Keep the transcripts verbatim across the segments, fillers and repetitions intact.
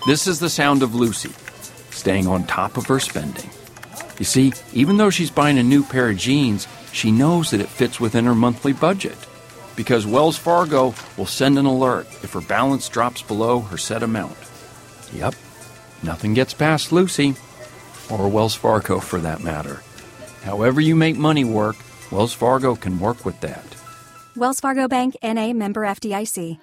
This is the sound of Lucy, staying on top of her spending. You see, even though she's buying a new pair of jeans, she knows that it fits within her monthly budget, because Wells Fargo will send an alert if her balance drops below her set amount. Yep, nothing gets past Lucy, or Wells Fargo for that matter. However you make money work, Wells Fargo can work with that. Wells Fargo Bank, N A, member F D I C.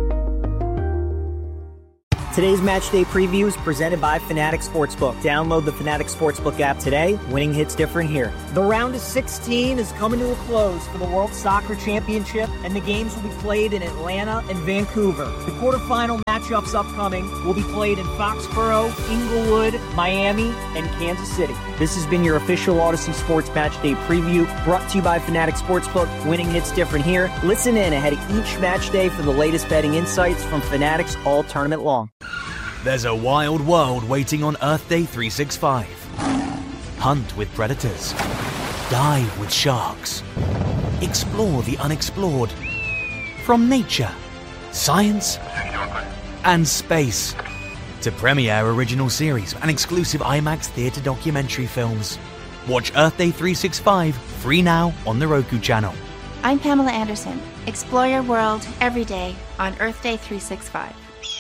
Today's match day preview is presented by Fanatics Sportsbook. Download the Fanatics Sportsbook app today. Winning hits different here. The round of sixteen is coming to a close for the World Soccer Championship, and the games will be played in Atlanta and Vancouver. The quarterfinal matchups upcoming will be played in Foxborough, Inglewood, Miami, and Kansas City. This has been your official Odyssey Sports Match Day preview, brought to you by Fanatics Sportsbook. Winning hits different here. Listen in ahead of each match day for the latest betting insights from Fanatics all tournament long. There's a wild world waiting on Earth Day three sixty-five. Hunt with predators. Dive with sharks. Explore the unexplored. From nature, science, and space to premiere original series and exclusive IMAX theatre documentary films. Watch Earth Day three sixty-five free now on the Roku channel. I'm Pamela Anderson. Explore your world every day on Earth Day three sixty-five.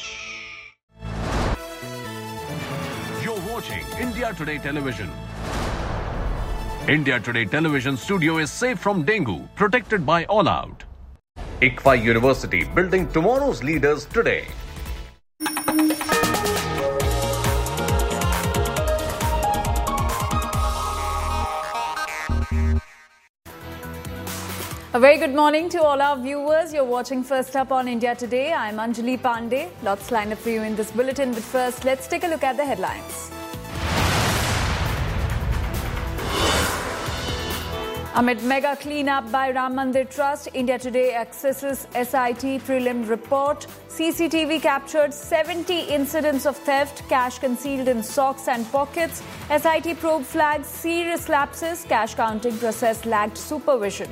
You're watching India Today Television. India Today Television studio is safe from dengue, protected by All Out. I C F A University, building tomorrow's leaders today. A very good morning to all our viewers. You're watching First Up on India Today. I'm Anjali Pandey. Lots lined up for you in this bulletin, but first, let's take a look at the headlines. Amid mega cleanup by Ram Mandir Trust, India Today accesses S I T prelim report. C C T V captured seventy incidents of theft, cash concealed in socks and pockets. S I T probe flags serious lapses, cash counting process lacked supervision.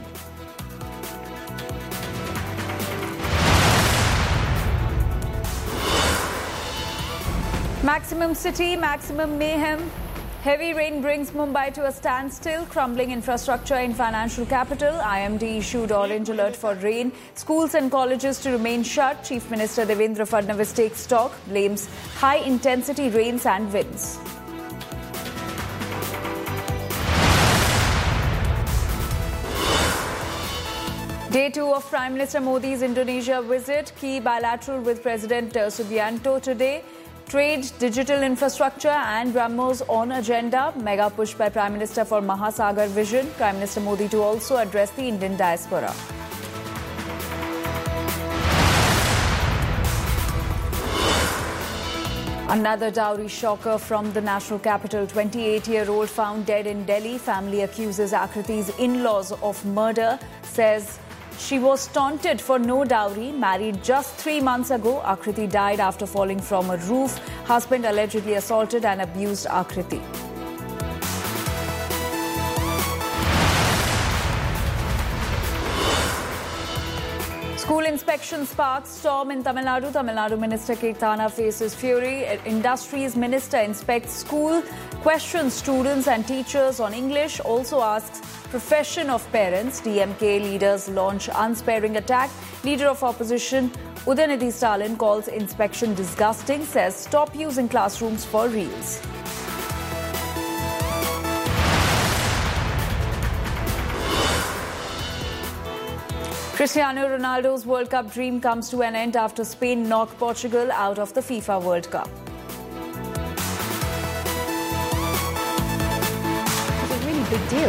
Maximum city, maximum mayhem. Heavy rain brings Mumbai to a standstill. Crumbling infrastructure in financial capital. I M D issued orange alert for rain. Schools and colleges to remain shut. Chief Minister Devendra Fadnavis takes stock. Blames high-intensity rains and winds. Day two of Prime Minister Modi's Indonesia visit. Key bilateral with President Subianto today. Trade, digital infrastructure and BrahMos on agenda. Mega push by Prime Minister for Mahasagar vision. Prime Minister Modi to also address the Indian diaspora. Another dowry shocker from the national capital. twenty-eight-year-old found dead in Delhi. Family accuses Akriti's in-laws of murder. Says she was taunted for no dowry. Married just three months ago, Akriti died after falling from a roof. Husband allegedly assaulted and abused Akriti. School inspection sparks storm in Tamil Nadu. Tamil Nadu Minister Kirtana faces fury. Industries Minister inspects school, questions students and teachers on English, also asks profession of parents. D M K leaders launch unsparing attack. Leader of opposition Udayanidhi Stalin calls inspection disgusting, says stop using classrooms for reels. Cristiano Ronaldo's World Cup dream comes to an end after Spain knocked Portugal out of the FIFA World Cup. It's a really big deal.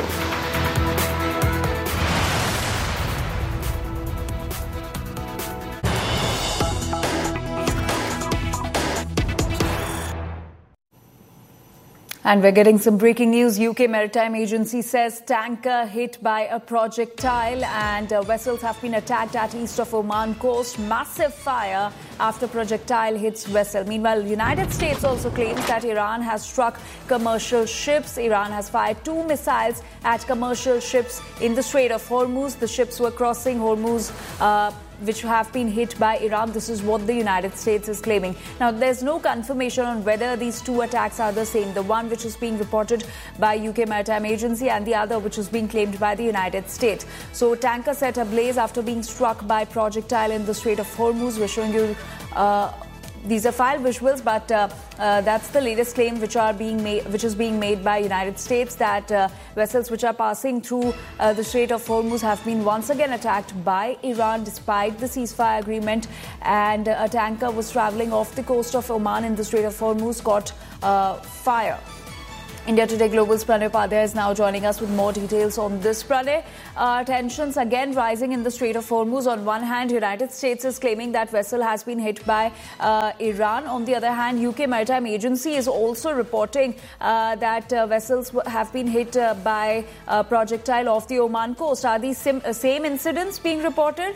And we're getting some breaking news. U K Maritime Agency says tanker hit by a projectile and uh, vessels have been attacked at east of Oman coast. Massive fire after projectile hits vessel. Meanwhile, the United States also claims that Iran has struck commercial ships. Iran has fired two missiles at commercial ships in the Strait of Hormuz. The ships were crossing Hormuz uh, which have been hit by Iran. This is what the United States is claiming. Now, there's no confirmation on whether these two attacks are the same. The one which is being reported by U K Maritime Agency and the other which is being claimed by the United States. So, tanker set ablaze after being struck by projectile in the Strait of Hormuz. We're showing you uh, these are file visuals, but uh, uh, that's the latest claim which are being made, which is being made by United States, that uh, vessels which are passing through uh, the Strait of Hormuz have been once again attacked by Iran despite the ceasefire agreement, and uh, a tanker was traveling off the coast of Oman in the Strait of Hormuz caught uh, fire. India Today Global's Pranay Upadhyay is now joining us with more details on this. Pranay, uh, tensions again rising in the Strait of Hormuz. On one hand, United States is claiming that vessel has been hit by uh, Iran. On the other hand, U K Maritime Agency is also reporting uh, that uh, vessels have been hit uh, by uh, projectile off the Oman coast. Are these sim- uh, same incidents being reported?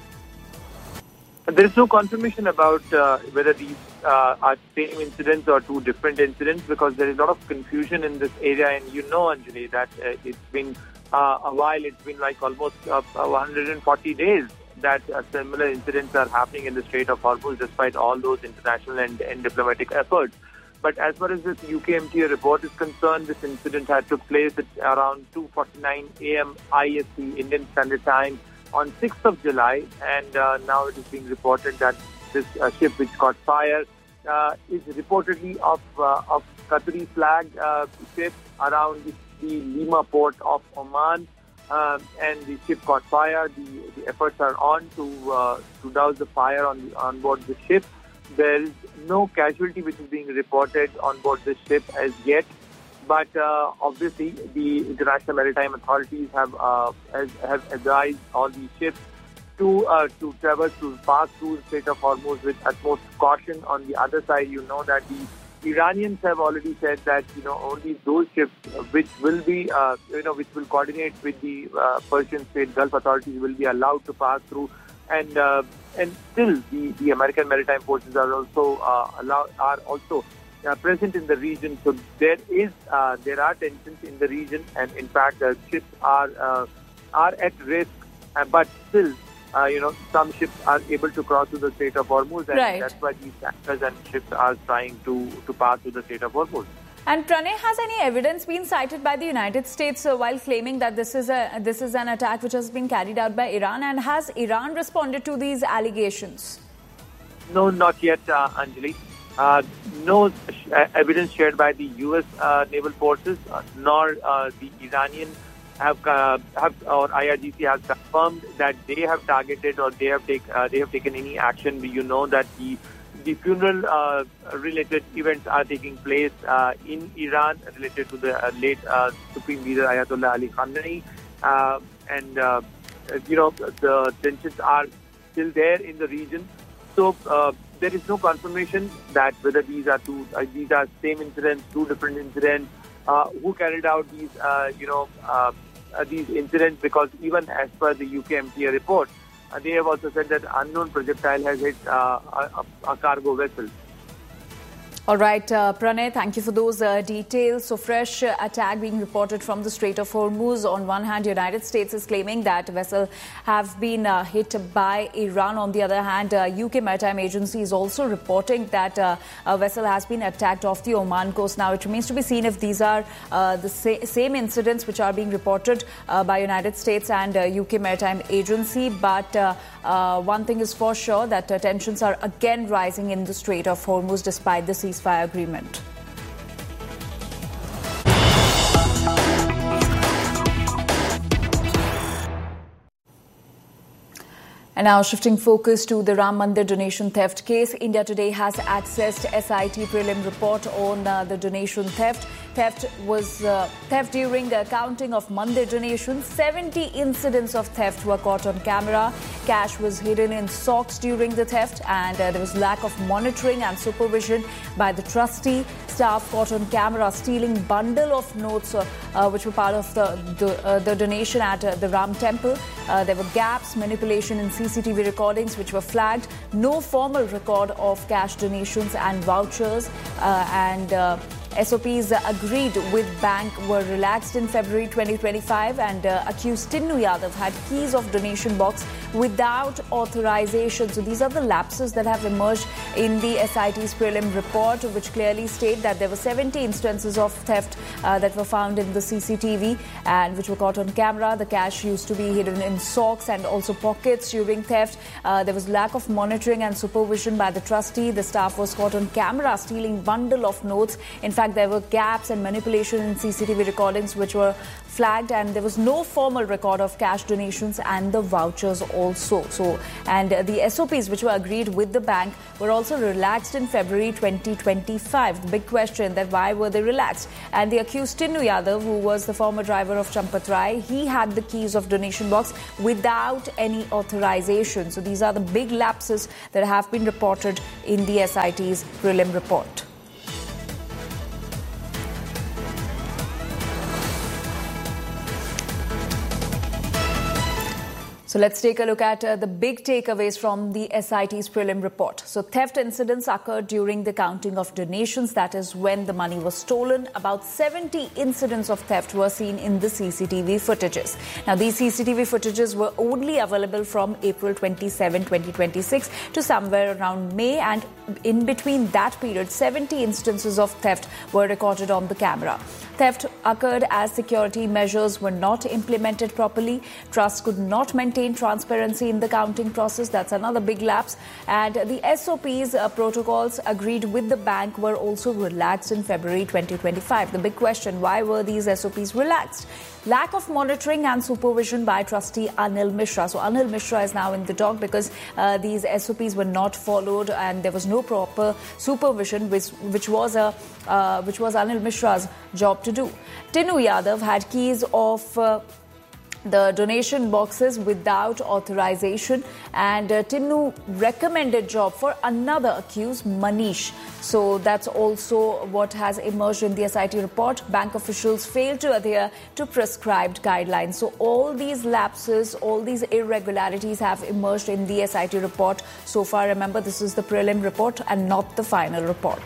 There is no confirmation about uh, whether these uh, are same incidents or two different incidents, because there is a lot of confusion in this area. And you know, Anjali, that uh, it's been uh, a while. It's been like almost uh, one hundred forty days that uh, similar incidents are happening in the Strait of Hormuz, despite all those international and, and diplomatic efforts. But as far as this U K M T A report is concerned, this incident had took place at around two forty-nine a.m. I S T, Indian Standard Time, on sixth of July, and uh, now it is being reported that this uh, ship which caught fire uh, is reportedly of uh, of Qatari flag uh, ship around the, the Lima port of Oman, uh, and the ship caught fire. The, the efforts are on to uh, to douse the fire on the, on board the ship. There is no casualty which is being reported on board the ship as yet. But uh, obviously, the International Maritime Authorities have uh, has, have advised all these ships to uh, to traverse, to pass through the Strait of Hormuz with utmost caution. On the other side, you know that the Iranians have already said that you know only those ships which will be uh, you know which will coordinate with the uh, Persian Strait Gulf authorities will be allowed to pass through, and uh, and still the, the American maritime forces are also uh, allow are also. Uh, present in the region, so there is uh, there are tensions in the region, and in fact, uh, ships are uh, are at risk. Uh, but still, uh, you know, some ships are able to cross through the Strait of Hormuz, and right. that's why these tankers and ships are trying to to pass through the Strait of Hormuz. And Pranay, has any evidence been cited by the United States uh, while claiming that this is a this is an attack which has been carried out by Iran, and has Iran responded to these allegations? No, not yet, uh, Anjali. Uh, no sh- evidence shared by the U S uh, naval forces, uh, nor uh, the Iranian have, uh, have or I R G C has confirmed that they have targeted or they have take uh, they have taken any action. You know that the the funeral uh, related events are taking place uh, in Iran related to the uh, late uh, Supreme Leader Ayatollah Ali Khamenei, uh, and uh, you know the tensions are still there in the region. So. Uh, There is no confirmation that whether these are two, uh, these are same incidents, two different incidents, uh, who carried out these, uh, you know, uh, uh, these incidents. Because even as per the U K M T A report, uh, they have also said that unknown projectile has hit uh, a, a cargo vessel. All right, uh, Pranay, thank you for those uh, details. So, fresh uh, attack being reported from the Strait of Hormuz. On one hand, United States is claiming that vessel have been uh, hit by Iran. On the other hand, uh, U K Maritime Agency is also reporting that uh, a vessel has been attacked off the Oman coast. Now, it remains to be seen if these are uh, the sa- same incidents which are being reported uh, by United States and uh, U K Maritime Agency. But uh, uh, one thing is for sure, that uh, tensions are again rising in the Strait of Hormuz despite the ceasefire agreement. And now shifting focus to the Ram Mandir donation theft case. India Today has accessed S I T prelim report on uh, the donation theft. Theft was uh, theft during the counting of Mandir donations. seventy incidents of theft were caught on camera. Cash was hidden in socks during the theft, and uh, there was lack of monitoring and supervision by the trustee. Staff caught on camera stealing bundle of notes uh, uh, which were part of the the, uh, the donation at uh, the Ram temple. Uh, there were gaps, manipulation in C C T V recordings which were flagged. No formal record of cash donations and vouchers, uh, and uh, S O Ps agreed with bank were relaxed in February twenty twenty-five, and uh, accused Tinnu Yadav had keys of donation box without authorization. So these are the lapses that have emerged in the S I T's prelim report, which clearly state that there were seventy instances of theft uh, that were found in the C C T V and which were caught on camera. The cash used to be hidden in socks and also pockets during theft. Uh, there was lack of monitoring and supervision by the trustee. The staff was caught on camera stealing bundle of notes. In fact, there were gaps and manipulation in C C T V recordings which were flagged, and there was no formal record of cash donations and the vouchers also. So, and uh, the S O Ps which were agreed with the bank were also relaxed in February twenty twenty-five. The big question that why were they relaxed? And the accused Tinnu Yadav, who was the former driver of Champat Rai, he had the keys of donation box without any authorization. So these are the big lapses that have been reported in the S I T's prelim report. So let's take a look at uh, the big takeaways from the S I T's prelim report. So theft incidents occurred during the counting of donations. That is when the money was stolen. About seventy incidents of theft were seen in the C C T V footages. Now, these C C T V footages were only available from April twenty-seventh, twenty twenty-six to somewhere around May. And in between that period, seventy instances of theft were recorded on the camera. Theft occurred as security measures were not implemented properly. Trusts could not maintain transparency in the counting process. That's another big lapse. And the S O Ps uh, protocols agreed with the bank were also relaxed in February twenty twenty-five. The big question, why were these S O Ps relaxed? Lack of monitoring and supervision by trustee Anil Mishra. So Anil Mishra is now in the dock because uh, these S O Ps were not followed and there was no proper supervision, which, which was a uh, which was Anil Mishra's job to do. Tinnu Yadav had keys of uh, the donation boxes without authorization, and uh, Tinnu recommended job for another accused, Manish. So that's also what has emerged in the S I T report. Bank officials failed to adhere to prescribed guidelines. So all these lapses, all these irregularities have emerged in the S I T report so far. Remember, this is the prelim report and not the final report.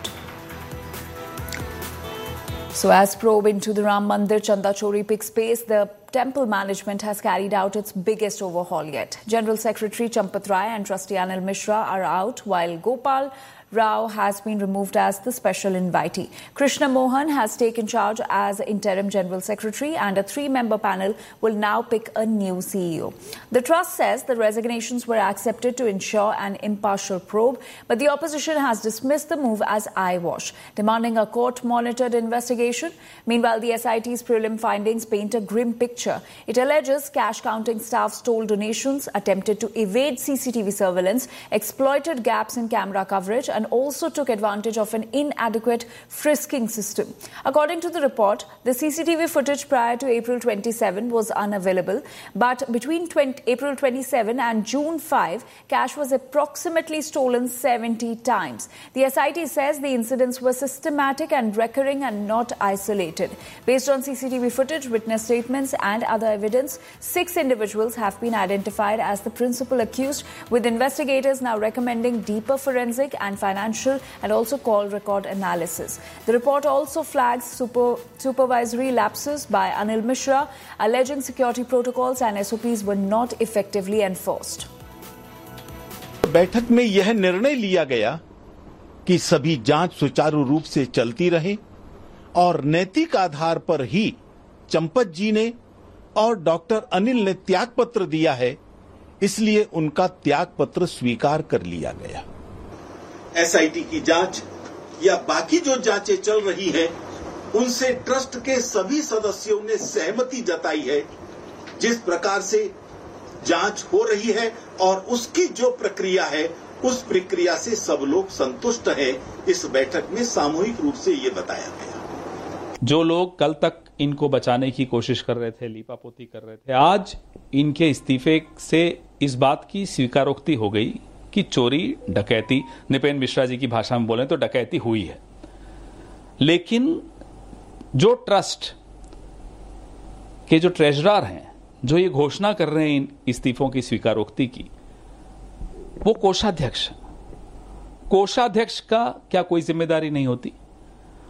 So as probe into the Ram Mandir Chanda Chori picks pace, the temple management has carried out its biggest overhaul yet. General Secretary Champat Rai and Trustee Anil Mishra are out, while Gopal Rao has been removed as the special invitee. Krishna Mohan has taken charge as interim General Secretary, and a three-member panel will now pick a new C E O. The trust says the resignations were accepted to ensure an impartial probe, but the opposition has dismissed the move as eyewash, demanding a court-monitored investigation. Meanwhile, the S I T's prelim findings paint a grim picture. It alleges cash-counting staff stole donations, attempted to evade C C T V surveillance, exploited gaps in camera coverage, and also took advantage of an inadequate frisking system. According to the report, the C C T V footage prior to April twenty-seventh was unavailable, but between April twenty-seventh and June fifth, cash was approximately stolen seventy times. The S I T says the incidents were systematic and recurring and not isolated. Based on C C T V footage, witness statements and other evidence, six individuals have been identified as the principal accused, with investigators now recommending deeper forensic and financial and also call record analysis. The report also flags super, supervisory lapses by Anil Mishra, alleging security protocols and S O Ps were not effectively enforced. बैठक में यह निर्णय लिया गया कि सभी जांच सुचारू रूप से चलती रहे और नैतिक आधार पर ही चंपत जी ने और डॉक्टर अनिल ने त्यागपत्र दिया है, इसलिए उनका त्यागपत्र स्वीकार कर लिया गया। एस आई टी की जांच या बाकी जो जांचें चल रही हैं, उनसे ट्रस्ट के सभी सदस्यों ने सहमति जताई है। जिस प्रकार से जांच हो रही है और उसकी जो प्रक्रिया है, उस प्रक्रिया से सब लोग संतुष्ट हैं। इस बैठक में सामूहिक रूप से ये बताया गया। जो लोग कल तक इनको बचाने की कोशिश कर रहे थे, लीपापोती कर रहे थे, आज इनके इस्तीफे से इस बात की स्वीकारोक्ति हो गई कि चोरी, डकैती, निपेन मिश्रा जी की भाषा में बोलें तो डकैती हुई है। लेकिन जो ट्रस्ट के जो ट्रेजरर हैं, जो ये घोषणा कर रहे हैं इन इस्तीफों की स्वीकारोक्ति की, वो कोषाध्यक्ष कोषाध्यक्ष का क्या कोई जिम्मेदारी नहीं होती?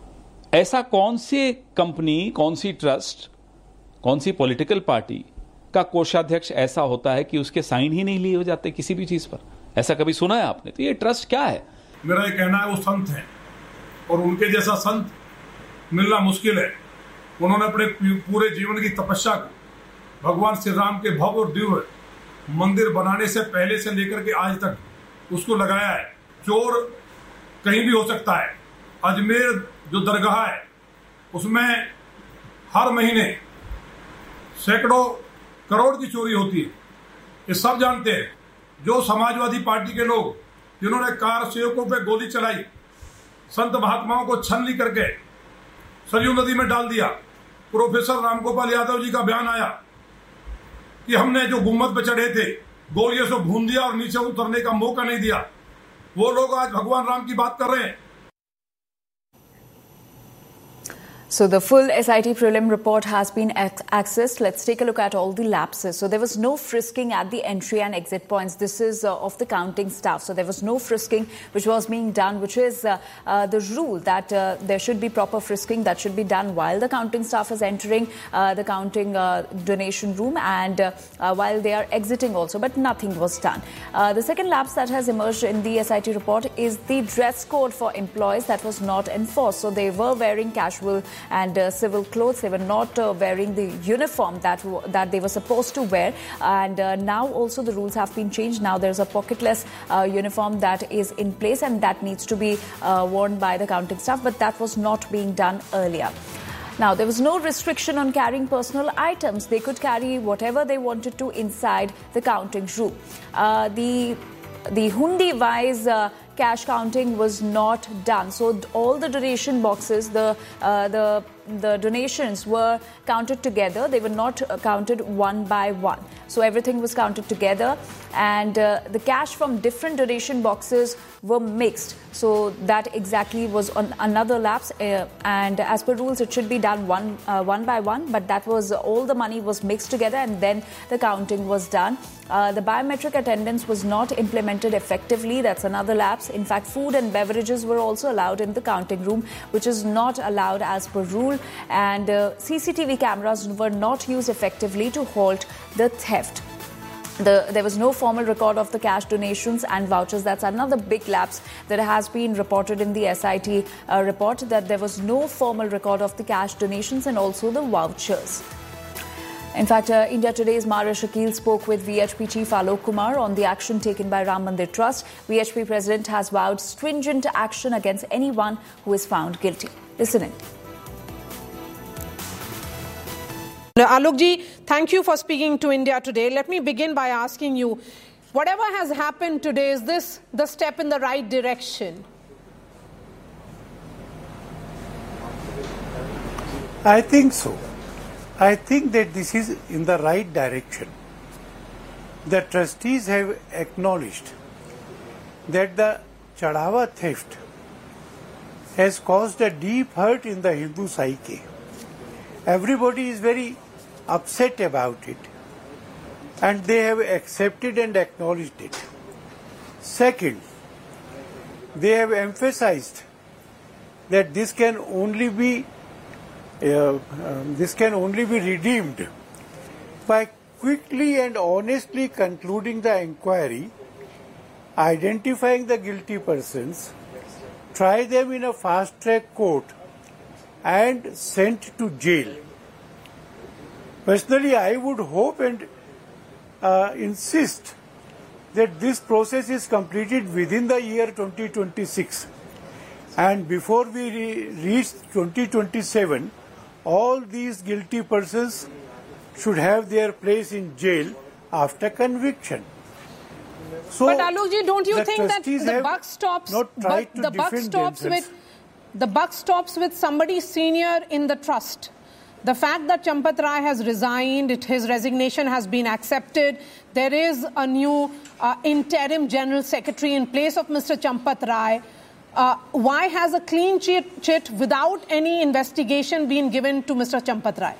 ऐसा कौन सी कंपनी, कौन सी ट्रस्ट, कौन सी पॉलिटिकल पार्टी का कोषाध्यक्ष ऐसा होता है कि उसके साइन ही नहीं लिए हो जाते किसी भी चीज पर? ऐसा कभी सुना है आपने? तो ये ट्रस्ट क्या है? मेरा ये कहना है वो संत हैं और उनके जैसा संत मिलना मुश्किल है। उन्होंने अपने पूरे जीवन की तपस्या को भगवान श्री राम के भव्य और दिव्य मंदिर बनाने से पहले से लेकर के आज तक उसको लगाया है। चोर कहीं भी हो सकता है। अजमेर जो दरगाह है उसमें हर महीने सैकड़ों करोड़ की चोरी होती है, ये सब जानते हैं। जो समाजवादी पार्टी के लोग जिन्होंने कार सेवकों पे गोली चलाई, संत महात्माओं को छलनी करके सरयू नदी में डाल दिया। प्रोफेसर रामगोपाल यादव जी का बयान आया कि हमने जो गुम्मद पे चढ़े थे गोलियों से भून दिया और नीचे उतरने का मौका नहीं दिया। वो लोग आज भगवान राम की बात कर रहे हैं। So the full S I T prelim report has been accessed. Let's take a look at all the lapses. So there was no frisking at the entry and exit points. This is uh, of the counting staff. So there was no frisking which was being done, which is uh, uh, the rule that uh, there should be proper frisking that should be done while the counting staff is entering uh, the counting uh, donation room and uh, uh, while they are exiting also, but nothing was done. Uh, the second lapse that has emerged in the S I T report is the dress code for employees that was not enforced. So they were wearing casual and uh, civil clothes. They were not uh, wearing the uniform that w- that they were supposed to wear. And uh, now also the rules have been changed. Now there's a pocketless uh, uniform that is in place and that needs to be uh, worn by the counting staff, but that was not being done earlier. Now, there was no restriction on carrying personal items. They could carry whatever they wanted to inside the counting room. Uh, the the hundi-wise uh, cash counting was not done. So all the donation boxes, the uh, the the donations were counted together. They were not uh, counted one by one. So everything was counted together, and uh, the cash from different donation boxes were mixed. So that exactly was on another lapse. Uh, and as per rules, it should be done one uh, one by one. But that was uh, all the money was mixed together, and then the counting was done. Uh, the biometric attendance was not implemented effectively. That's another lapse. In fact, food and beverages were also allowed in the counting room, which is not allowed as per rule. And uh, C C T V cameras were not used effectively to halt the theft. The, there was no formal record of the cash donations and vouchers. That's another big lapse that has been reported in the S I T uh, report, that there was no formal record of the cash donations and also the vouchers. In fact, uh, India Today's Mara Shakil spoke with V H P Chief Alok Kumar on the action taken by Ram Mandir Trust. V H P President has vowed stringent action against anyone who is found guilty. Listen in. Alok ji, thank you for speaking to India Today. Let me begin by asking you, whatever has happened today, is this the step in the right direction? I think so. I think that this is in the right direction. The trustees have acknowledged that the Chadawa theft has caused a deep hurt in the Hindu psyche. Everybody is very upset about it, and they have accepted and acknowledged it. Second, they have emphasized that this can only be uh, um, this can only be redeemed by quickly and honestly concluding the inquiry, identifying the guilty persons, try them in a fast-track court, and sent to jail. Personally, I would hope and uh, insist that this process is completed within the year twenty twenty-six, and before we re- reach twenty twenty-seven, all these guilty persons should have their place in jail after conviction. So, but Alokji, don't you think that the buck stops? But the buck stops themselves. with the buck stops with somebody senior in the trust. The fact that Champat Rai has resigned, it, his resignation has been accepted. There is a new uh, interim general secretary in place of Mister Champat Rai. Uh, why has a clean chit, chit without any investigation been given to Mister Champat Rai?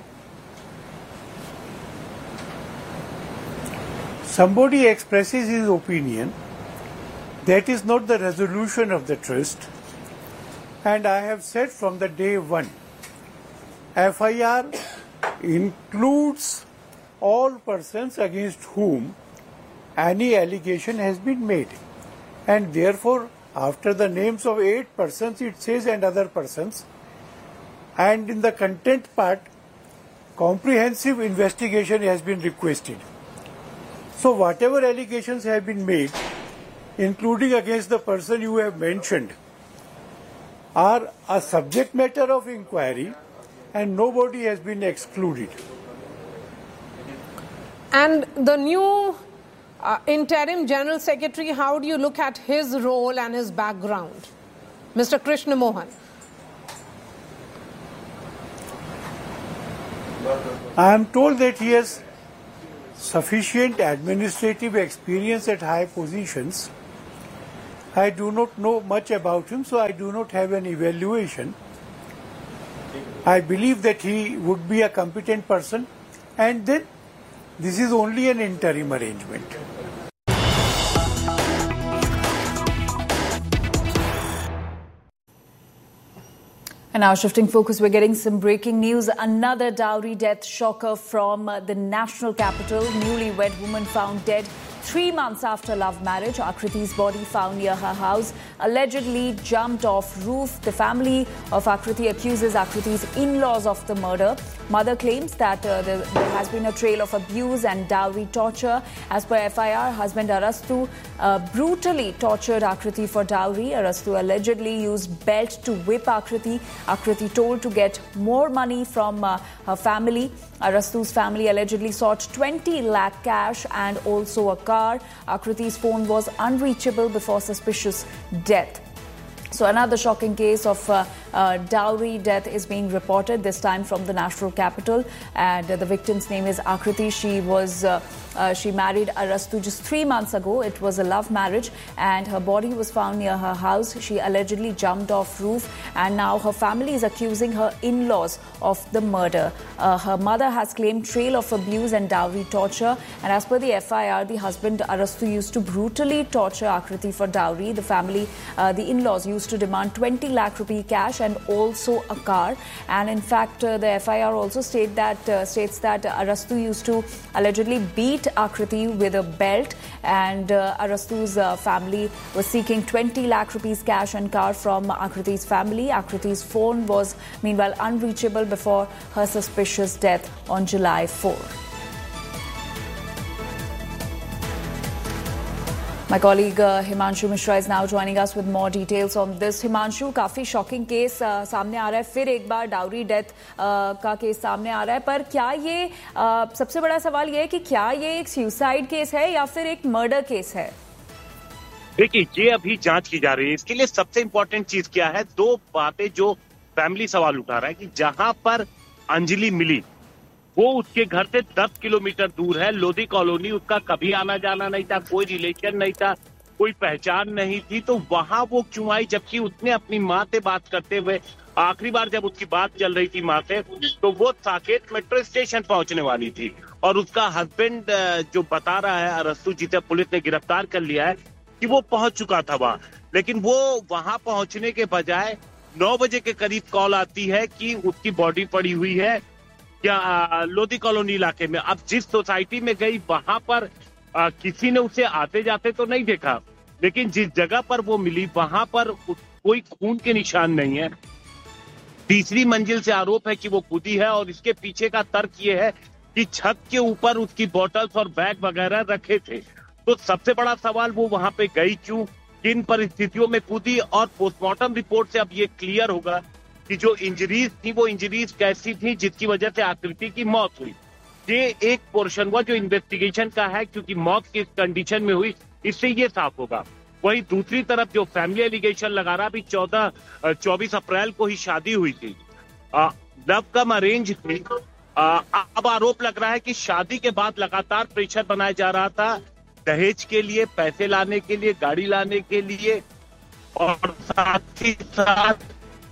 Somebody expresses his opinion. That is not the resolution of the trust. And I have said from the day one, F I R includes all persons against whom any allegation has been made. And therefore, after the names of eight persons, it says and other persons. And in the content part, comprehensive investigation has been requested. So whatever allegations have been made, including against the person you have mentioned, are a subject matter of inquiry and nobody has been excluded. And the new uh, interim General Secretary, how do you look at his role and his background? Mister Krishna Mohan. I am told that he has sufficient administrative experience at high positions. I do not know much about him, so I do not have an evaluation. I believe that he would be a competent person, and then this is only an interim arrangement. And now shifting focus, we're getting some breaking news. Another dowry death shocker from uh, the national capital. Newlywed woman found dead three months after love marriage. Akriti's body found near her house, allegedly jumped off roof. The family of Akriti accuses Akriti's in-laws of the murder. Mother claims that uh, there, there has been a trail of abuse and dowry torture. As per F I R, husband Arastu uh, brutally tortured Akriti for dowry. Arastu allegedly used belt to whip Akriti. Akriti told to get more money from uh, her family. Arastu's family allegedly sought twenty lakh cash and also a car. Akriti's phone was unreachable before suspicious death. So another shocking case of uh, uh, dowry death is being reported, this time from the national capital. And uh, the victim's name is Akriti. She was uh, uh, she married Arastu just three months ago. It was a love marriage, and her body was found near her house. She allegedly jumped off roof, and now her family is accusing her in-laws of the murder. Uh, her mother has claimed trail of abuse and dowry torture. And as per the F I R, the husband Arastu used to brutally torture Akriti for dowry. The family, uh, the in-laws used to demand twenty lakh rupee cash and also a car. And in fact, uh, the F I R also state that, uh, states that Arastu used to allegedly beat Akriti with a belt, and uh, Arastu's uh, family was seeking twenty lakh rupees cash and car from Akriti's family. Akriti's phone was meanwhile unreachable before her suspicious death on July fourth. My colleague uh, Himanshu Mishra is now joining us with more details on this. Himanshu, काफी shocking case uh, सामने आ रहा है, फिर एक बार dowry death uh, का case सामने आ रहा है, पर क्या ये uh, सबसे बड़ा सवाल ये है कि क्या ये एक सुसाइड केस है या फिर एक मर्डर केस है? देखिए, ये अभी जांच की जा रही है. इसके लिए सबसे इम्पोर्टेंट चीज क्या है, दो बातें जो फैमिली सवाल उठा रहा है कि जहां पर अंजलि मिली वो उसके घर से दस किलोमीटर दूर है. लोधी कॉलोनी, उसका कभी आना जाना नहीं था, कोई रिलेशन नहीं था, कोई पहचान नहीं थी. तो वहां वो क्यों आई, जबकि उसने अपनी माँ से बात करते हुए, आखिरी बार जब उसकी बात चल रही थी माँ से, तो वो साकेत मेट्रो स्टेशन पहुंचने वाली थी. और उसका हस्बैंड जो बता रहा है, अरस्तु, जिसे पुलिस ने गिरफ्तार कर लिया है, कि वो पहुंच चुका था वहां. लेकिन वो वहां पहुंचने के बजाय नौ बजे के करीब कॉल आती है कि उसकी बॉडी पड़ी हुई है या लोधी कॉलोनी इलाके में. अब जिस सोसाइटी में गई वहां पर आ, किसी ने उसे आते जाते तो नहीं देखा, लेकिन जिस जगह पर वो मिली वहां पर कोई खून के निशान नहीं है. तीसरी मंजिल से आरोप है कि वो कूदी है, और इसके पीछे का तर्क ये है कि छत के ऊपर उसकी बोतल्स और बैग वगैरह रखे थे. तो सबसे बड़ा सवाल, वो वहां पे गई क्यों, किन परिस्थितियों में कूदी. और पोस्टमार्टम रिपोर्ट से अब ये क्लियर होगा कि जो इंजरीज थी वो इंजरीज कैसी थी जिसकी वजह से आकृति की मौत हुई. ये एक पोर्शन हुआ जो इन्वेस्टिगेशन का है, क्योंकि मौत किस कंडीशन में हुई इससे ये साफ होगा. वहीं दूसरी तरफ जो फैमिली एलिगेशन लगा रहा, अभी चौदह चौबीस अप्रैल को ही शादी हुई थी, लव कम अरेंज थी. आ, अब आरोप लग रहा है कि शादी के बाद लगातार प्रेशर बनाया जा रहा था दहेज के लिए, पैसे लाने के लिए, गाड़ी लाने के लिए, और साथ ही साथ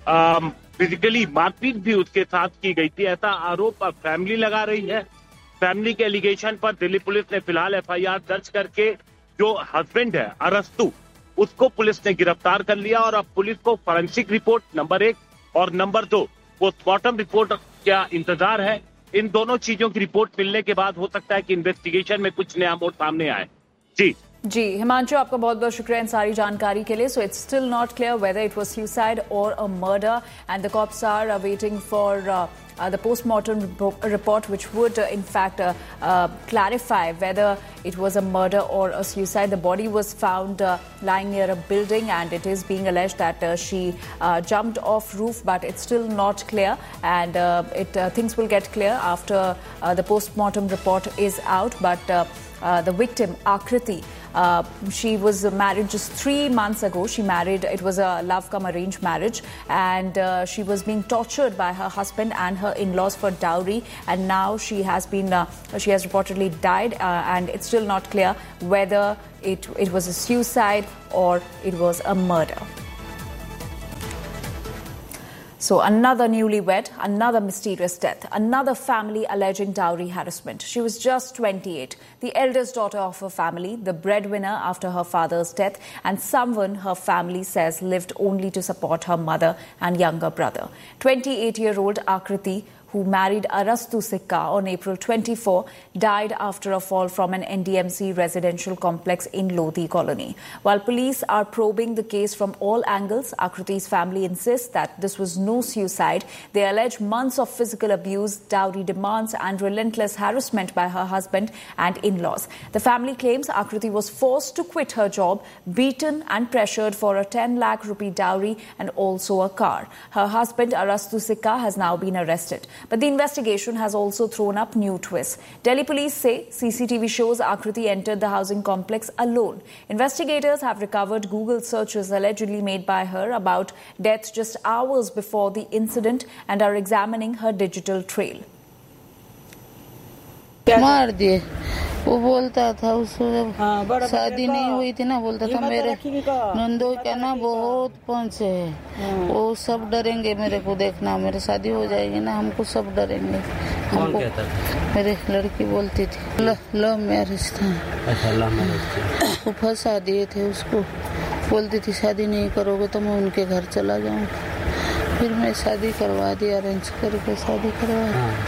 फिजिकली मारपीट भी उसके साथ की गई थी. ऐसा आरोप अब फैमिली लगा रही है. फैमिली के एलिगेशन पर दिल्ली पुलिस ने फिलहाल एफ आई आर दर्ज करके जो हस्बैंड है अरस्तु, उसको पुलिस ने गिरफ्तार कर लिया. और अब पुलिस को फॉरेंसिक रिपोर्ट नंबर एक और नंबर दो पोस्टमार्टम रिपोर्ट का इंतजार है इन दोनों चीजों की रिपोर्ट मिलने के बाद हो सकता है कि इन्वेस्टिगेशन में कुछ नया मोड़ सामने आए। जी जी हिमांशु, आपका बहुत बहुत शुक्रिया इन सारी जानकारी के लिए. So it's still not clear whether it was suicide और a murder and the cops are waiting for Uh, the post-mortem report, which would uh, in fact uh, uh, clarify whether it was a murder or a suicide. The body was found uh, lying near a building, and it is being alleged that uh, she uh, jumped off roof, but it's still not clear, and uh, it uh, things will get clear after uh, the post-mortem report is out. But uh, uh, the victim, Akriti, Uh, she was married just three months ago. She married, it was a love come arranged marriage, and uh, she was being tortured by her husband and her in-laws for dowry, and now she has been, uh, she has reportedly died, uh, and it's still not clear whether it, it was a suicide or it was a murder. So another newlywed, another mysterious death, another family alleging dowry harassment. She was just twenty-eight, the eldest daughter of her family, the breadwinner after her father's death, and someone her family says lived only to support her mother and younger brother. twenty-eight-year-old Akriti, who married Arastu Sikka on April twenty-fourth, died after a fall from an N D M C residential complex in Lodi colony. While police are probing the case from all angles, Akriti's family insists that this was no suicide. They allege months of physical abuse, dowry demands, and relentless harassment by her husband and in-laws. The family claims Akriti was forced to quit her job, beaten and pressured for a ten lakh rupee dowry and also a car. Her husband, Arastu Sikka, has now been arrested. But the investigation has also thrown up new twists. Delhi police say C C T V shows Akriti entered the housing complex alone. Investigators have recovered Google searches allegedly made by her about death just hours before the incident and are examining her digital trail. मार दिए. वो बोलता था उसको जब शादी नहीं हुई थी ना, बोलता था मेरे नंदो का ना बहुत पहुंचे है, वो सब डरेंगे मेरे को देखना, मेरे शादी हो जाएगी ना हमको सब डरेंगे. हमको मेरे लड़की बोलती थी लव मैरिज था. अच्छा लव मैरिज. वो फंसा दिए थे उसको, बोलती थी शादी नहीं करोगे तो मैं उनके घर चला जाऊंगा. फिर मैं शादी करवा दी, अरेंज करके शादी करवा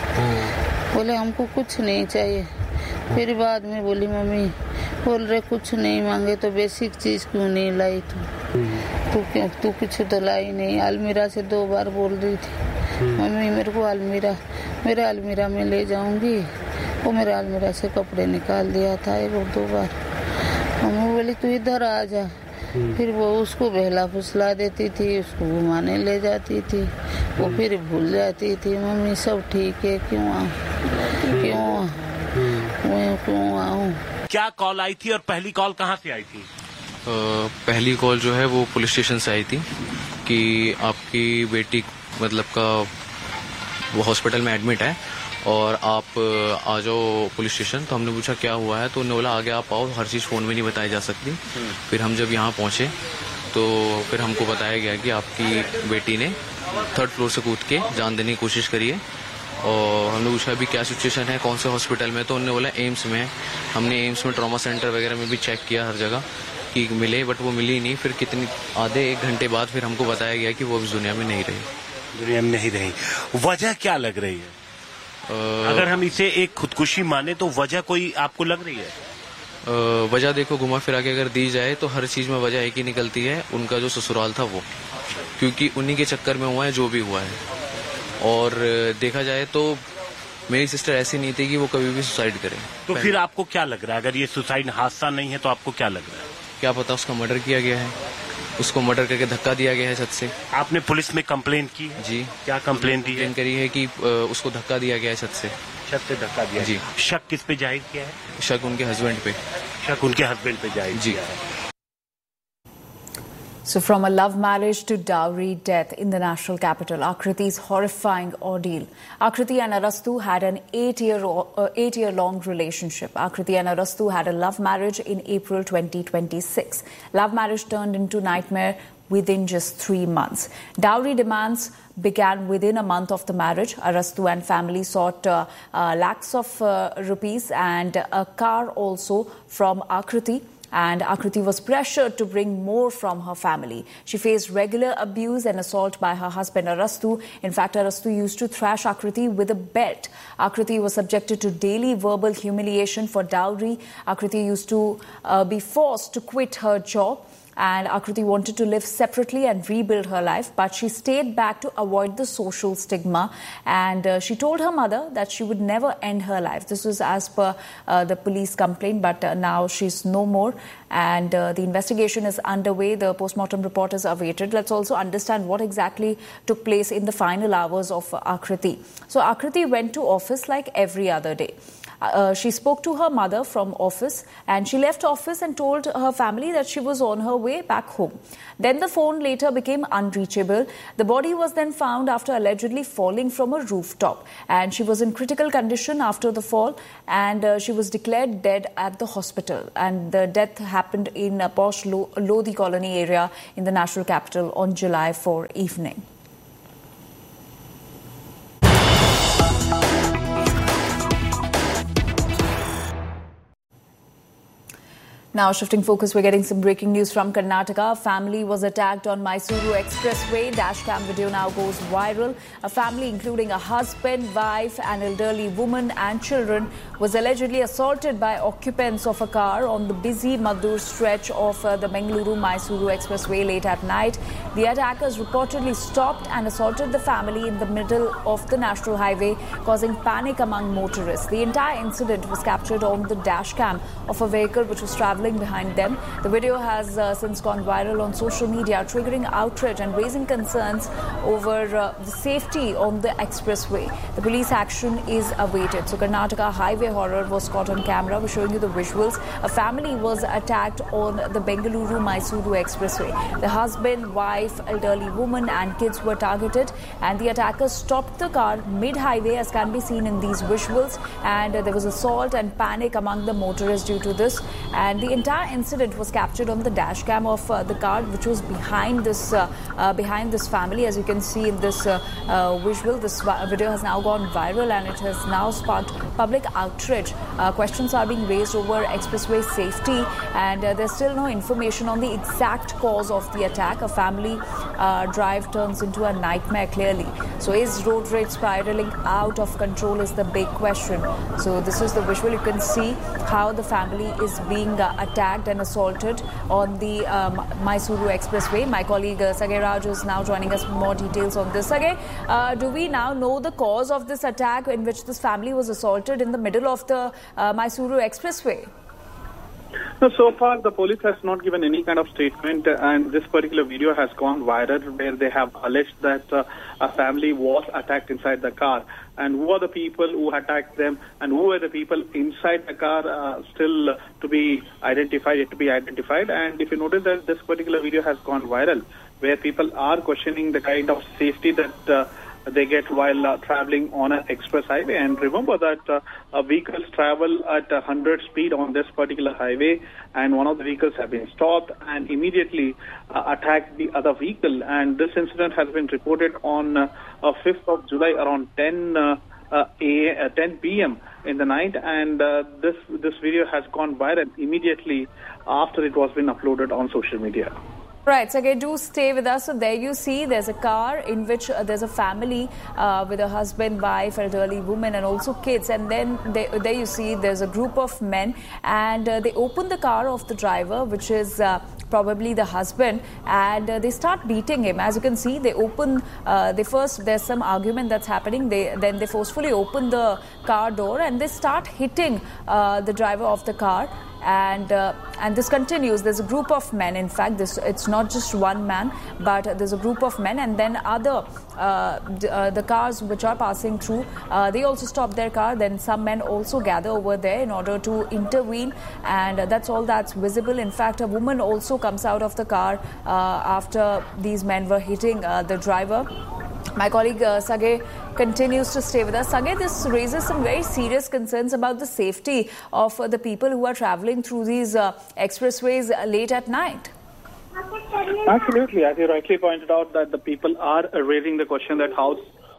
दी. बोले हमको कुछ नहीं चाहिए. फिर बाद में बोली मम्मी बोल रहे कुछ नहीं मांगे तो बेसिक चीज क्यों नहीं लाई तू तू क्यों तू कुछ तो लाई नहीं. अलमीरा से दो बार बोल रही थी मम्मी मेरे को अलमीरा मेरे अलमीरा में ले जाऊंगी. वो मेरे अलमीरा से कपड़े निकाल दिया था एक और दो बार. मम्मी बोली तू इधर आ जा. फिर वो उसको बहला फुसला देती थी, उसको घुमाने ले जाती थी. वो फिर भूल जाती थी मम्मी सब ठीक है क्यों आऊँ क्यों मैं क्यों आऊँ. क्या कॉल आई थी और पहली कॉल कहाँ से आई थी? आ, पहली कॉल जो है वो पुलिस स्टेशन से आई थी कि आपकी बेटी मतलब का वो हॉस्पिटल में एडमिट है और आप आ जाओ पुलिस स्टेशन. तो हमने पूछा क्या हुआ है, तो उन्होंने बोला आगे आप आओ, हर चीज़ फ़ोन में नहीं बताई जा सकती. फिर हम जब यहाँ पहुँचे तो फिर हमको बताया गया कि आपकी बेटी ने थर्ड फ्लोर से कूद के जान देने की कोशिश करी है. और हमने पूछा अभी क्या सिचुएशन है, कौन से हॉस्पिटल में, तो उन्होंने बोला एम्स में. हमने एम्स में ट्रॉमा सेंटर वगैरह में भी चेक किया हर जगह कि मिले, बट वो मिली नहीं. फिर कितनी आधे एक घंटे बाद फिर हमको बताया गया कि वो इस दुनिया में नहीं रही. दुनिया में नहीं रही. वजह क्या लग रही है? आ, अगर हम इसे एक खुदकुशी माने तो वजह कोई आपको लग रही है? आ, वजह देखो घुमा फिरा के अगर दी जाए तो हर चीज में वजह एक ही निकलती है, उनका जो ससुराल था वो, क्योंकि उन्हीं के चक्कर में हुआ है जो भी हुआ है. और देखा जाए तो मेरी सिस्टर ऐसी नहीं थी कि वो कभी भी सुसाइड करे. तो फिर आपको क्या लग रहा है, अगर ये सुसाइड हादसा नहीं है तो आपको क्या लग रहा है? क्या पता उसका मर्डर किया गया है, उसको मर्डर करके धक्का दिया गया है छत से. आपने पुलिस में कंप्लेंट की? जी. क्या कंप्लेंट दी है? करी है कि उसको धक्का दिया गया है छत से. छत से धक्का दिया? जी. शक किस पे जाहिर किया है? शक उनके हस्बैंड पे. शक उनके हस्बैंड पे जाहिर किया है. So from a love marriage to dowry death in the national capital, Akriti's horrifying ordeal. Akriti and Arastu had an eight-year uh, eight-year-long relationship. Akriti and Arastu had a love marriage in April twenty twenty-six. Love marriage turned into nightmare within just three months. Dowry demands began within a month of the marriage. Arastu and family sought uh, uh, lakhs of uh, rupees and a car also from Akriti. and Akriti was pressured to bring more from her family. She faced regular abuse and assault by her husband Arastu. In fact, Arastu used to thrash Akriti with a belt. Akriti was subjected to daily verbal humiliation for dowry. Akriti used to uh, be forced to quit her job. And Akriti wanted to live separately and rebuild her life, but she stayed back to avoid the social stigma. And uh, she told her mother that she would never end her life. This was as per uh, the police complaint, but uh, now she's no more. And uh, the investigation is underway. The postmortem report is awaited. Let's also understand what exactly took place in the final hours of uh, Akriti. So Akriti went to office like every other day. Uh, she spoke to her mother from office, and she left office and told her family that she was on her way back home. Then the phone later became unreachable. The body was then found after allegedly falling from a rooftop, and she was in critical condition after the fall, and uh, she was declared dead at the hospital. And the death happened in a posh Lodi colony area in the national capital on July fourth evening. Now, shifting focus, we're getting some breaking news from Karnataka. A family was attacked on Mysuru Expressway. Dashcam video now goes viral. A family, including a husband, wife, an elderly woman and children, was allegedly assaulted by occupants of a car on the busy Maddur stretch of uh, the Bengaluru-Mysuru Expressway late at night. The attackers reportedly stopped and assaulted the family in the middle of the national highway, causing panic among motorists. The entire incident was captured on the dashcam of a vehicle which was traveling behind them. The video has uh, since gone viral on social media, triggering outrage and raising concerns over uh, the safety on the expressway. The police action is awaited. So Karnataka highway horror was caught on camera. We're showing you the visuals. A family was attacked on the Bengaluru-Mysuru Expressway. The husband, wife, elderly woman and kids were targeted, and the attackers stopped the car mid-highway, as can be seen in these visuals, and uh, there was assault and panic among the motorists due to this. And the entire incident was captured on the dash cam of uh, the car which was behind this uh, uh, behind this family. As you can see in this uh, uh, visual, this video has now gone viral and it has now sparked public outrage. Uh, questions are being raised over expressway safety, and uh, there's still no information on the exact cause of the attack. A family uh, drive turns into a nightmare, clearly. So is road rage spiraling out of control is the big question. So this is the visual. You can see how the family is being uh, attacked and assaulted on the um, Mysuru Expressway. My colleague uh, Sagay Raj is now joining us for more details on this. Sagay, uh, do we now know the cause of this attack in which this family was assaulted in the middle of the uh, Mysuru Expressway? No, so far the police has not given any kind of statement, and this particular video has gone viral where they have alleged that uh, a family was attacked inside the car. And who are the people who attacked them, and who are the people inside the car uh, still uh, to be identified, yet to be identified. And if you notice that this particular video has gone viral, where people are questioning the kind of safety that uh, they get while uh, traveling on an express highway. And remember that uh, uh, vehicles travel at one hundred speed on this particular highway, and one of the vehicles have been stopped and immediately uh, attacked the other vehicle. And this incident has been reported on uh, uh, fifth of July around ten uh, uh, ten p m in the night, and uh, this this video has gone viral immediately after it was been uploaded on social media. Right, so again, do stay with us. So there you see there's a car in which uh, there's a family uh, with a husband, wife, elderly woman and also kids. And then they, there you see there's a group of men, and uh, they open the car of the driver, which is uh, probably the husband, and uh, they start beating him. As you can see, they open, uh, they first, there's some argument that's happening. They Then they forcefully open the car door and they start hitting uh, the driver of the car. And uh, and this continues. There's a group of men. In fact, this it's not just one man, but there's a group of men, and then other uh, d- uh, the cars which are passing through, uh, they also stop their car. Then some men also gather over there in order to intervene, and uh, that's all that's visible. In fact, a woman also comes out of the car uh, after these men were hitting uh, the driver. My colleague uh, Sagay continues to stay with us. Sagay, this raises some very serious concerns about the safety of uh, the people who are traveling through these uh, expressways uh, late at night. Absolutely. As you rightly pointed out, that the people are raising the question that how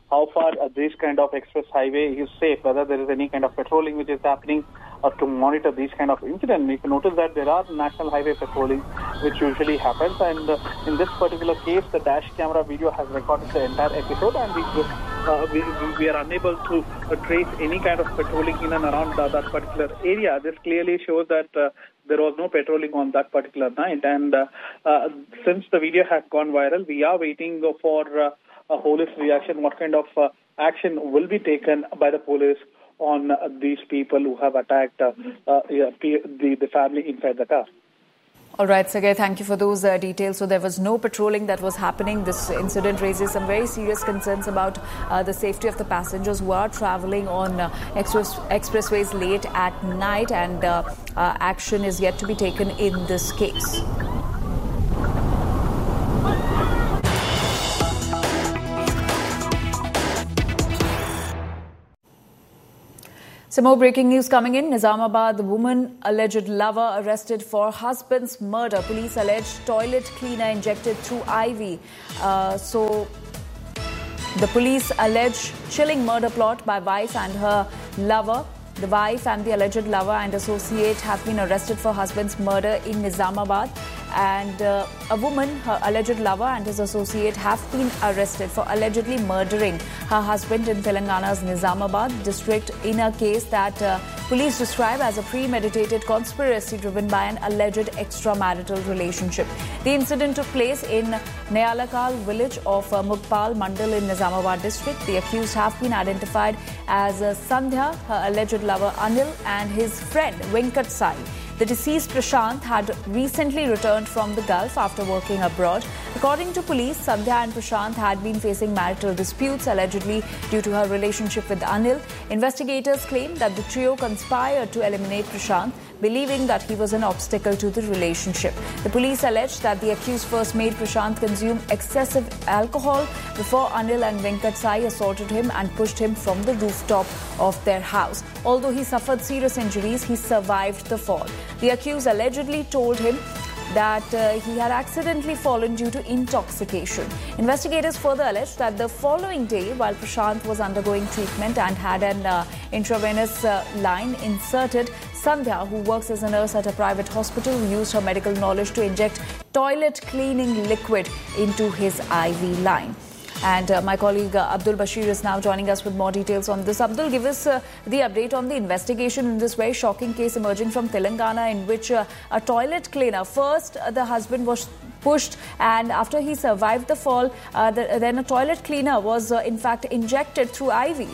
how far uh, this kind of express highway is safe, whether there is any kind of patrolling which is happening, or to monitor these kind of incidents. You can notice that there are national highway patrolling which usually happens, and uh, in this particular case, the dash camera video has recorded the entire episode, and we uh, we, we are unable to uh, trace any kind of patrolling in and around uh, that particular area. This clearly shows that uh, there was no patrolling on that particular night, and uh, uh, since the video has gone viral, we are waiting for uh, a holistic reaction. What kind of uh, action will be taken by the police on uh, these people who have attacked uh, uh, yeah, the, the family inside the car? All right, Sergey, thank you for those uh, details. So there was no patrolling that was happening. This incident raises some very serious concerns about uh, the safety of the passengers who are traveling on uh, express expressways late at night, and uh, uh, action is yet to be taken in this case. Some more breaking news coming in. Nizamabad, the woman alleged lover arrested for husband's murder. Police alleged toilet cleaner injected through I V. Uh, so the police allege chilling murder plot by wife and her lover. The wife and the alleged lover and associate have been arrested for husband's murder in Nizamabad. And uh, a woman, her alleged lover and his associate have been arrested for allegedly murdering her husband in Telangana's Nizamabad district in a case that uh, police describe as a premeditated conspiracy driven by an alleged extramarital relationship. The incident took place in Nayalakal village of uh, Mugpal Mandal in Nizamabad district. The accused have been identified as uh, Sandhya, her alleged lover Anil, and his friend Venkat Sai. The deceased Prashant had recently returned from the Gulf after working abroad. According to police, Sandhya and Prashant had been facing marital disputes allegedly due to her relationship with Anil. Investigators claim that the trio conspired to eliminate Prashant, believing that he was an obstacle to the relationship. The police alleged that the accused first made Prashant consume excessive alcohol before Anil and Venkat Sai assaulted him and pushed him from the rooftop of their house. Although he suffered serious injuries, he survived the fall. The accused allegedly told him that uh, he had accidentally fallen due to intoxication. Investigators further alleged that the following day, while Prashant was undergoing treatment and had an uh, intravenous uh, line inserted, Sandhya, who works as a nurse at a private hospital, used her medical knowledge to inject toilet cleaning liquid into his I V line. And uh, my colleague uh, Abdul Bashir is now joining us with more details on this. Abdul, give us uh, the update on the investigation in this very shocking case emerging from Telangana, in which uh, a toilet cleaner, first uh, the husband was pushed, and after he survived the fall, uh, the, then a toilet cleaner was uh, in fact injected through I V.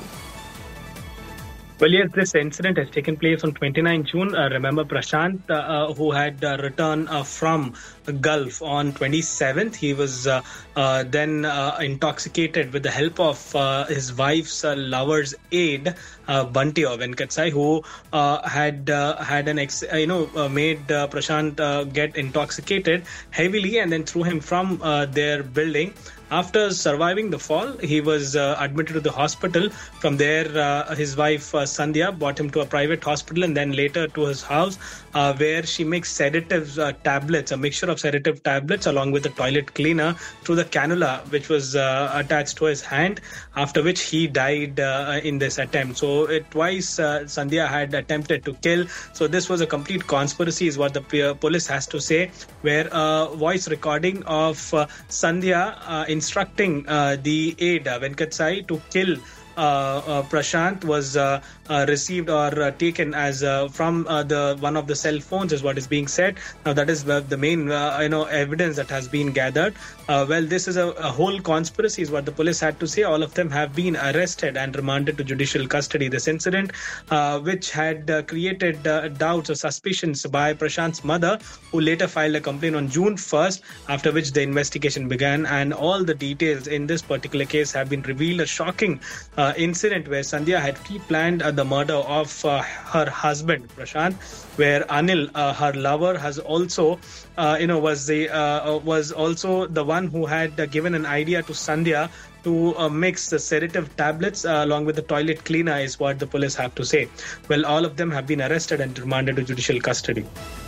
Well, yes, this incident has taken place on twenty-ninth June. Uh, remember, Prashant, uh, uh, who had uh, returned uh, from the Gulf on twenty-seventh, he was uh, uh, then uh, intoxicated with the help of uh, his wife's uh, lover's aide, uh, Bunty or Venkat Sai, who uh, had uh, had an ex, uh, you know uh, made uh, Prashant uh, get intoxicated heavily and then threw him from uh, their building. After surviving the fall, he was uh, admitted to the hospital. From there, uh, his wife, uh, Sandhya, brought him to a private hospital and then later to his house, uh, where she mixed sedative uh, tablets, a mixture of sedative tablets along with a toilet cleaner through the cannula, which was uh, attached to his hand, after which he died uh, in this attempt. So it, twice uh, Sandhya had attempted to kill. So this was a complete conspiracy, is what the uh, police has to say, where a voice recording of uh, Sandhya uh, in instructing uh, the aide, uh, Venkat Sai, to kill uh, uh, Prashant was uh, uh, received or uh, taken as uh, from uh, the one of the cell phones, is what is being said. Now that is uh, the main uh, you know evidence that has been gathered. Uh, well, this is a, a whole conspiracy, is what the police had to say. All of them have been arrested and remanded to judicial custody. This incident, uh, which had uh, created uh, doubts or suspicions by Prashant's mother, who later filed a complaint on June first, after which the investigation began, and all the details in this particular case have been revealed. A shocking uh, incident where Sandhya had pre-planned uh, the murder of uh, her husband Prashant, where Anil, uh, her lover, has also uh, you know was the uh, was also the one who had uh, given an idea to Sandhya to uh, mix the sedative tablets uh, along with the toilet cleaner, is what the police have to say. Well, all of them have been arrested and remanded to judicial custody.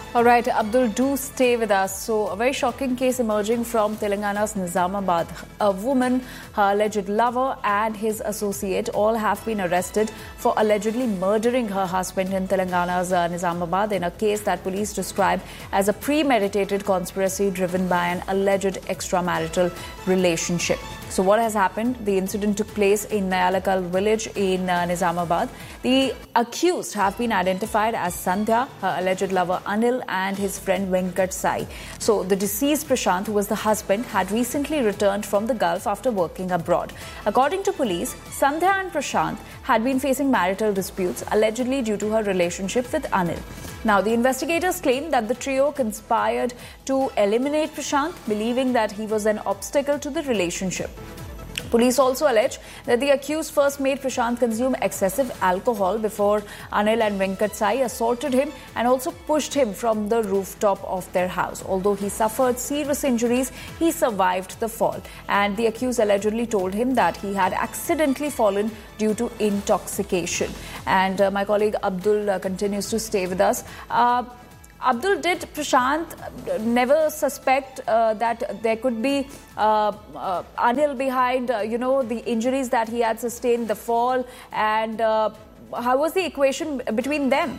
All right, Abdul, do stay with us. So, a very shocking case emerging from Telangana's Nizamabad. A woman, her alleged lover and his associate all have been arrested for allegedly murdering her husband in Telangana's uh, Nizamabad in a case that police describe as a premeditated conspiracy driven by an alleged extramarital relationship. So what has happened? The incident took place in Nayalakal village in uh, Nizamabad. The accused have been identified as Sandhya, her alleged lover Anil and his friend Venkat Sai. So the deceased Prashant, who was the husband, had recently returned from the Gulf after working abroad. According to police, Sandhya and Prashant had been facing marital disputes, allegedly due to her relationship with Anil. Now, the investigators claim that the trio conspired to eliminate Prashant, believing that he was an obstacle to the relationship. Police also allege that the accused first made Prashant consume excessive alcohol before Anil and Venkat Sai assaulted him and also pushed him from the rooftop of their house. Although he suffered serious injuries, he survived the fall. And the accused allegedly told him that he had accidentally fallen due to intoxication. And uh, my colleague Abdul uh, continues to stay with us. Uh, Abdul, did Prashant never suspect uh, that there could be uh, uh, Anil behind, uh, you know, the injuries that he had sustained, the fall, and uh, how was the equation between them?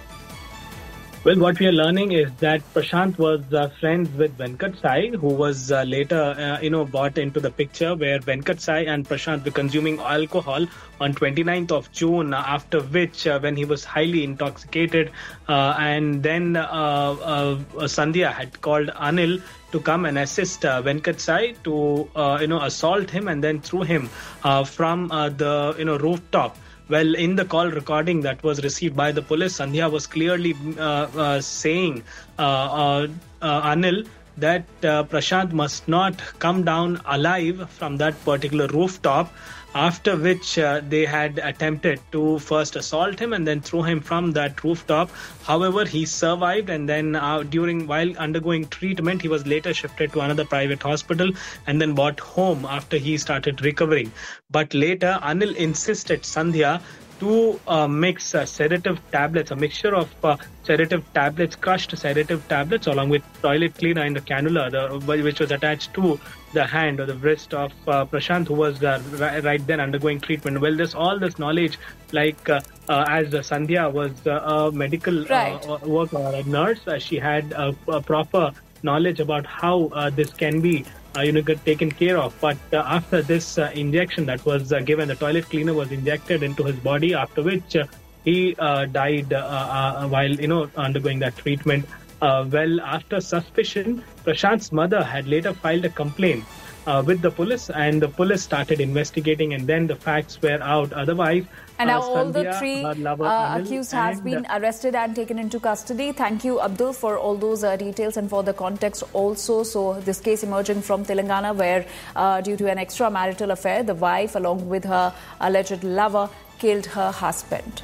Well, what we are learning is that Prashant was uh, friends with Venkat Sai, who was uh, later, uh, you know, brought into the picture, where Venkat Sai and Prashant were consuming alcohol on twenty-ninth of June, after which, uh, when he was highly intoxicated, uh, and then uh, uh, Sandhya had called Anil to come and assist uh, Venkat Sai to, uh, you know, assault him and then threw him uh, from uh, the, you know, rooftop. Well, in the call recording that was received by the police, Sandhya was clearly uh, uh, saying uh, uh, uh, Anil that uh, Prashant must not come down alive from that particular rooftop, after which uh, they had attempted to first assault him and then throw him from that rooftop. However, he survived, and then uh, during while undergoing treatment, he was later shifted to another private hospital and then brought home after he started recovering. But later, Anil insisted Sandhya to uh, mix uh, sedative tablets, a mixture of uh, sedative tablets, crushed sedative tablets, along with toilet cleaner and a cannula, the, which was attached to the hand or the wrist of uh, Prashant, who was uh, right then undergoing treatment. Well, this all this knowledge, like uh, uh, as uh, Sandhya was uh, a medical right. uh, worker or a nurse, uh, she had uh, a proper knowledge about how uh, this can be Uh, you know, get taken care of. But uh, after this uh, injection that was uh, given, the toilet cleaner was injected into his body, after which uh, he uh, died uh, uh, while, you know, undergoing that treatment. Uh, well, after suspicion, Prashant's mother had later filed a complaint uh, with the police, and the police started investigating, and then the facts were out. Otherwise, And now uh, all the Sandhya, three lover, uh, Anil, accused have and, been arrested and taken into custody. Thank you, Abdul, for all those uh, details and for the context also. So this case emerging from Telangana, where uh, due to an extramarital affair, the wife, along with her alleged lover, killed her husband.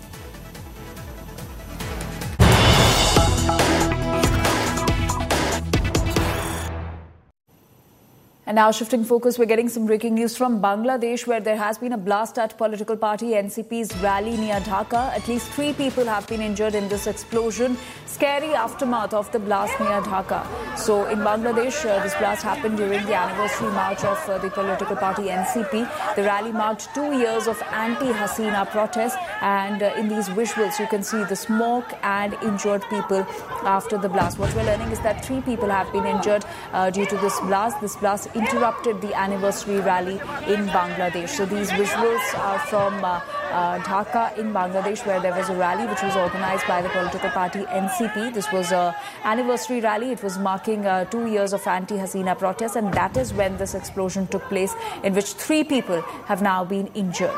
And now shifting focus, we're getting some breaking news from Bangladesh, where there has been a blast at political party N C P's rally near Dhaka. At least three people have been injured in this explosion. Scary aftermath of the blast near Dhaka. So in Bangladesh, uh, this blast happened during the anniversary march of uh, the political party N C P. The rally marked two years of anti-Hasina protests. And uh, in these visuals, you can see the smoke and injured people after the blast. What we're learning is that three people have been injured uh, due to this blast. This blast interrupted the anniversary rally in Bangladesh. So these visuals are from uh, uh, Dhaka in Bangladesh, where there was a rally which was organized by the political party N C P. This was an anniversary rally. It was marking uh, two years of anti-Hasina protests, and that is when this explosion took place, in which three people have now been injured.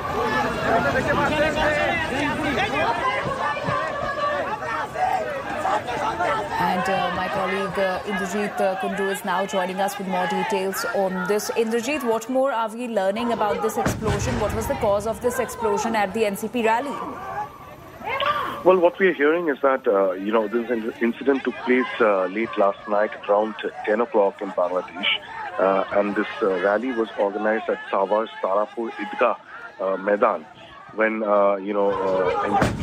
And uh, my colleague uh, Indrajit uh, Kundu is now joining us with more details on this. Indrajit, what more are we learning about this explosion? What was the cause of this explosion at the N C P rally? Well, what we are hearing is that, uh, you know, this incident took place uh, late last night around ten o'clock in Bangladesh. Uh, and this uh, rally was organized at Savar's Tarapur Idgah uh, Maidan, when, uh, you know, uh, N C P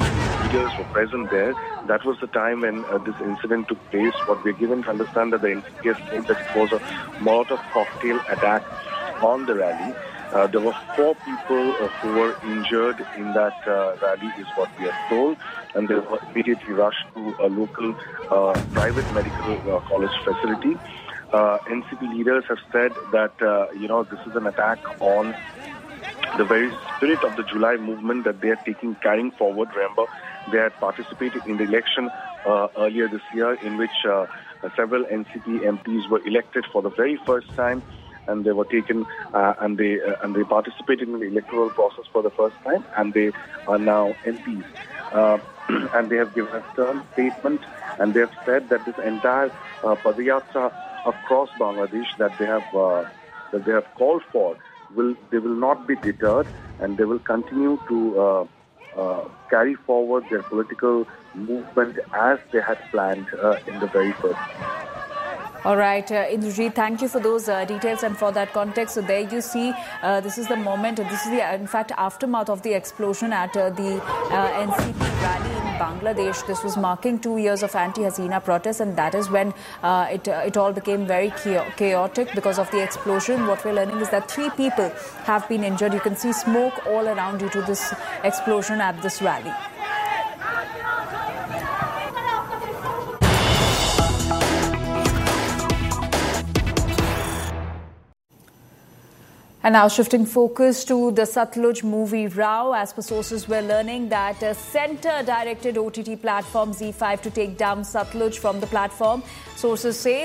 leaders were present there. That was the time when uh, this incident took place. What we're given to understand that the N C P has claimed that it was a Molotov cocktail attack on the rally. Uh, there were four people uh, who were injured in that uh, rally, is what we are told, and they were immediately rushed to a local uh, private medical uh, college facility. Uh, N C P leaders have said that, uh, you know, this is an attack on the very spirit of the July movement that they are taking, carrying forward. Remember, they had participated in the election uh, earlier this year in which uh, several N C P M Ps were elected for the very first time, and they were taken uh, and they uh, and they participated in the electoral process for the first time, and they are now M Ps. Uh, and they have given a stern statement, and they have said that this entire uh, Padayatra across Bangladesh that they have uh, that they have called for will they will not be deterred, and they will continue to uh, uh, carry forward their political movement as they had planned uh, in the very first place. All right, uh, Indrajit, thank you for those uh, details and for that context. So there you see, uh, this is the moment, this is the, in fact, aftermath of the explosion at uh, the uh, N C P rally in Bangladesh. This was marking two years of anti-Hasina protests, and that is when uh, it, uh, it all became very chaotic because of the explosion. What we're learning is that three people have been injured. You can see smoke all around due to this explosion at this rally. And now shifting focus to the Satluj movie Rao. As per sources, we're learning that a centre-directed O T T platform Z five to take down Satluj from the platform. Sources say